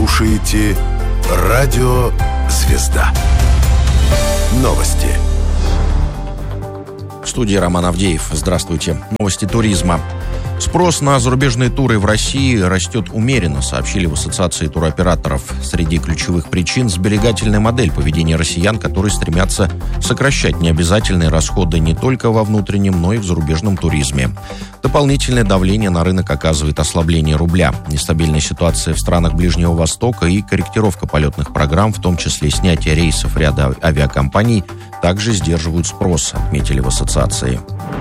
слушаете Радио Звезда. Новости. В студии Роман Авдеев. Здравствуйте. Новости туризма. Спрос на зарубежные туры в России растет умеренно, сообщили в Ассоциации туроператоров. Среди ключевых причин – сберегательная модель поведения россиян, которые стремятся сокращать необязательные расходы не только во внутреннем, но и в зарубежном туризме. Дополнительное давление на рынок оказывает ослабление рубля, нестабильная ситуация в странах Ближнего Востока и корректировка полетных программ, в том числе снятие рейсов ряда авиакомпаний, также сдерживают спрос, отметили в ассоциации.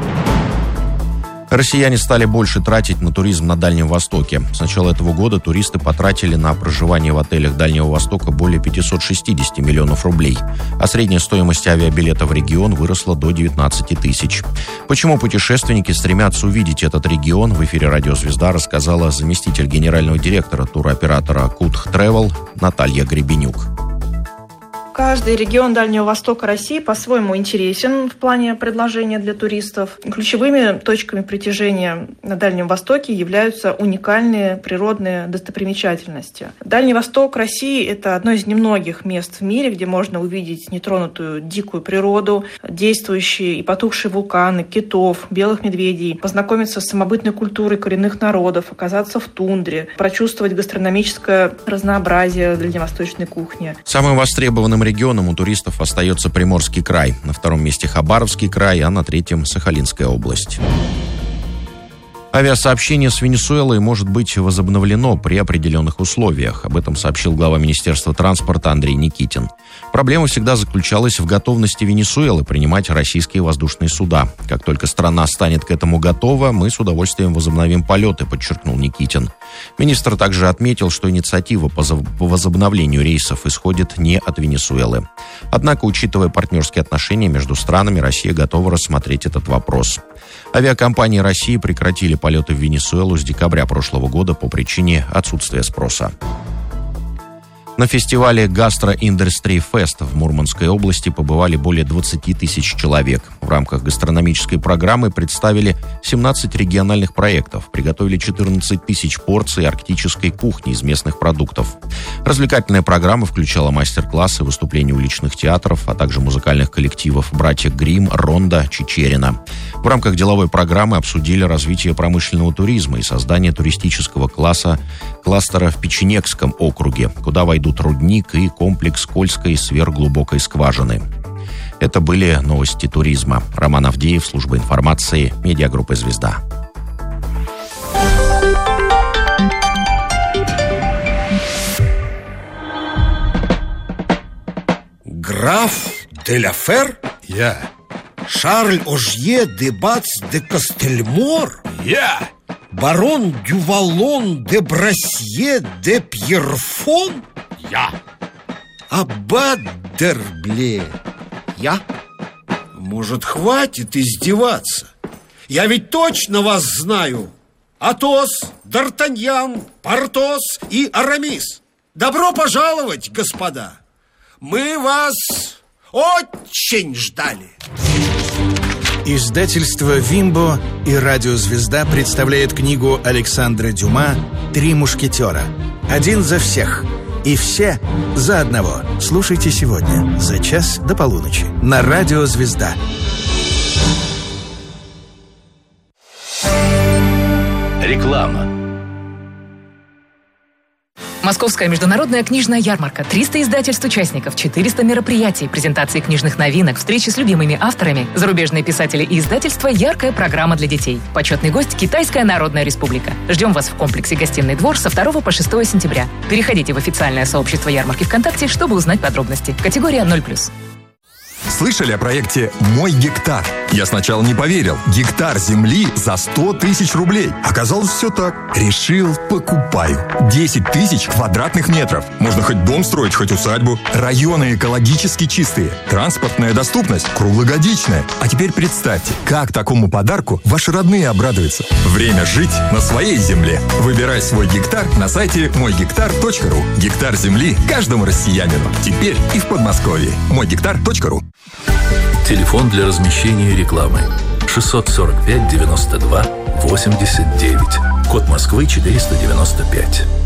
Россияне стали больше тратить на туризм на Дальнем Востоке. С начала этого года туристы потратили на проживание в отелях Дальнего Востока более 560 миллионов рублей, а средняя стоимость авиабилета в регион выросла до 19 тысяч. Почему путешественники стремятся увидеть этот регион, в эфире «Радио Звезда» рассказала заместитель генерального директора туроператора Кутх Travel Наталья Гребенюк. Каждый регион Дальнего Востока России по-своему интересен в плане предложения для туристов. Ключевыми точками притяжения на Дальнем Востоке являются уникальные природные достопримечательности. Дальний Восток России – это одно из немногих мест в мире, где можно увидеть нетронутую дикую природу, действующие и потухшие вулканы, китов, белых медведей, познакомиться с самобытной культурой коренных народов, оказаться в тундре, прочувствовать гастрономическое разнообразие дальневосточной кухни. Самым востребованным регионом у туристов остается Приморский край, на втором месте Хабаровский край, а на третьем Сахалинская область. Авиасообщение с Венесуэлой может быть возобновлено при определенных условиях. Об этом сообщил глава Министерства транспорта Андрей Никитин. Проблема всегда заключалась в готовности Венесуэлы принимать российские воздушные суда. Как только страна станет к этому готова, мы с удовольствием возобновим полеты, подчеркнул Никитин. Министр также отметил, что инициатива по возобновлению рейсов исходит не от Венесуэлы. Однако, учитывая партнерские отношения между странами, Россия готова рассмотреть этот вопрос. Авиакомпании России прекратили полеты в Венесуэлу с декабря прошлого года по причине отсутствия спроса. На фестивале Gastro Industry Fest в Мурманской области побывали более 20 тысяч человек. В рамках гастрономической программы представили 17 региональных проектов, приготовили 14 тысяч порций арктической кухни из местных продуктов. Развлекательная программа включала мастер-классы, выступления уличных театров, а также музыкальных коллективов «Братья Гримм», «Ронда», «Чичерина». В рамках деловой программы обсудили развитие промышленного туризма и создание туристического кластера в Печенегском округе, куда войдут рудник и комплекс Кольской сверхглубокой скважины. Это были новости туризма. Роман Авдеев, служба информации, медиагруппа «Звезда». Граф де ла Фер? Я. Шарль Ожье де Бац де Кастельмор? Я. Барон Дювалон де Брассье де Пьерфон? Я. Аббат Д'Ербле? Я? Может, хватит издеваться? Я ведь точно вас знаю. Атос, Д'Артаньян, Портос и Арамис. Добро пожаловать, господа. Мы вас очень ждали. Издательство «Вимбо» и «Радио Звезда» представляет книгу Александра Дюма «Три мушкетера». Один за всех и все за одного. Слушайте сегодня за час до полуночи на «Радио Звезда». Реклама. Московская международная книжная ярмарка, 300 издательств участников, 400 мероприятий, презентации книжных новинок, встречи с любимыми авторами, зарубежные писатели и издательства, яркая программа для детей. Почетный гость – Китайская Народная Республика. Ждем вас в комплексе «Гостиный двор» со 2 по 6 сентября. Переходите в официальное сообщество ярмарки ВКонтакте, чтобы узнать подробности. Категория 0+. Слышали о проекте «Мой гектар»? Я сначала не поверил. Гектар земли за 100 тысяч рублей. Оказалось, все так. Решил, покупаю. 10 тысяч квадратных метров. Можно хоть дом строить, хоть усадьбу. Районы экологически чистые. Транспортная доступность круглогодичная. А теперь представьте, как такому подарку ваши родные обрадуются. Время жить на своей земле. Выбирай свой гектар на сайте moygektar.ru. Гектар земли каждому россиянину. Теперь и в Подмосковье. moygektar.ru. Телефон для размещения рекламы 645 92 89. Код Москвы 495.